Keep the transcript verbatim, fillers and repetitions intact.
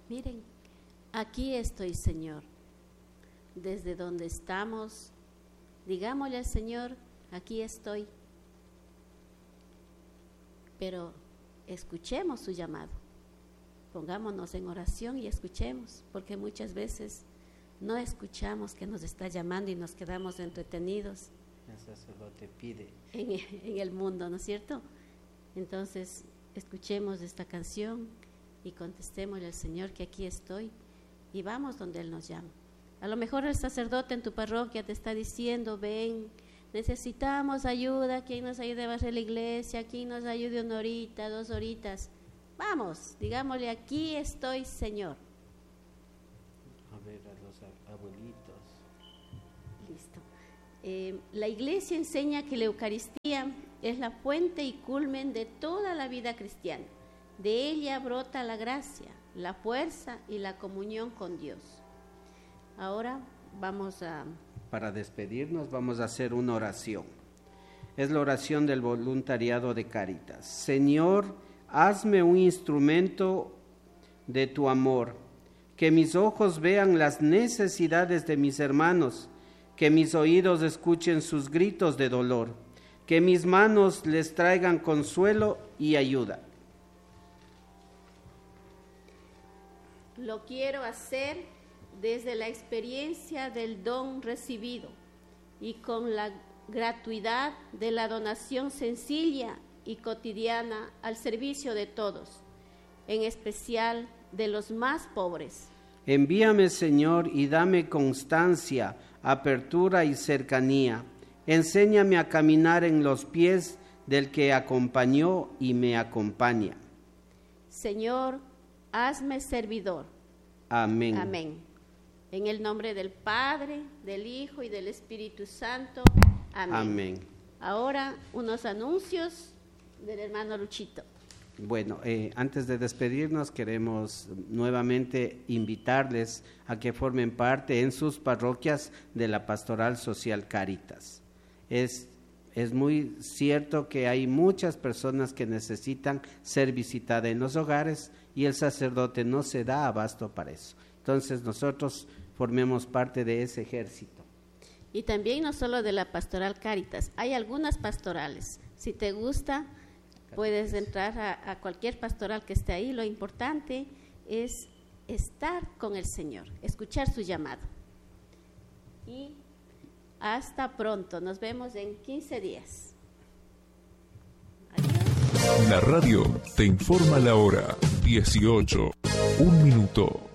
Miren, aquí estoy, Señor. Desde donde estamos, digámosle al Señor, aquí estoy. Pero escuchemos su llamado. Pongámonos en oración y escuchemos, porque muchas veces no escuchamos que nos está llamando y nos quedamos entretenidos. El sacerdote pide. En, en el mundo, ¿no es cierto? Entonces, escuchemos esta canción y contestémosle al Señor que aquí estoy y vamos donde Él nos llama. A lo mejor el sacerdote en tu parroquia te está diciendo, ven, necesitamos ayuda, ¿quién nos ayude a barrer la iglesia? ¿Quién nos ayude una horita, dos horitas? Vamos, digámosle, aquí estoy, Señor. A ver, a los abuelitos. Listo. Eh, la iglesia enseña que la Eucaristía es la fuente y culmen de toda la vida cristiana. De ella brota la gracia, la fuerza y la comunión con Dios. Ahora vamos a... Para despedirnos vamos a hacer una oración. Es la oración del voluntariado de Cáritas. Señor, hazme un instrumento de tu amor, que mis ojos vean las necesidades de mis hermanos, que mis oídos escuchen sus gritos de dolor, que mis manos les traigan consuelo y ayuda. Lo quiero hacer desde la experiencia del don recibido y con la gratuidad de la donación sencilla y cotidiana al servicio de todos, en especial de los más pobres. Envíame, Señor, y dame constancia, apertura y cercanía. Enséñame a caminar en los pies del que acompañó y me acompaña. Señor, hazme servidor. Amén. Amén. En el nombre del Padre, del Hijo y del Espíritu Santo. Amén. Amén. Ahora unos anuncios del hermano Luchito. Bueno, eh, antes de despedirnos queremos nuevamente invitarles a que formen parte en sus parroquias de la Pastoral Social Cáritas. Es, es muy cierto que hay muchas personas que necesitan ser visitadas en los hogares y el sacerdote no se da abasto para eso. Entonces nosotros formemos parte de ese ejército. Y también no solo de la Pastoral Cáritas, hay algunas pastorales. Si te gusta, puedes entrar a, a cualquier pastoral que esté ahí. Lo importante es estar con el Señor, escuchar su llamado. Y hasta pronto, nos vemos en quince días. Adiós. La radio te informa la hora, dieciocho, un minuto.